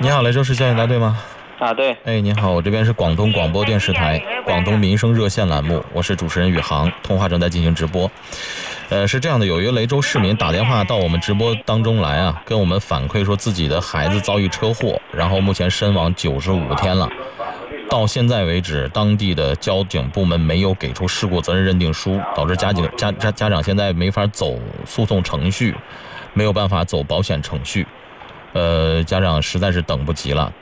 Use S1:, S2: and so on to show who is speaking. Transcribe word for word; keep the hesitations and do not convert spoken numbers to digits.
S1: 你好，雷州市交警大队吗？
S2: 啊，对。
S1: 哎，你好，我这边是广东广播电视台广东民生热线栏目，我是主持人宇航，通话正在进行直播。呃，是这样的，有一个雷州市民打电话到我们直播当中来啊，跟我们反馈说自己的孩子遭遇车祸，然后目前身亡九十五天了。到现在为止，当地的交警部门没有给出事故责任认定书，导致家警家家家长现在没法走诉讼程序，没有办法走保险程序。呃，家长实在是等不及了，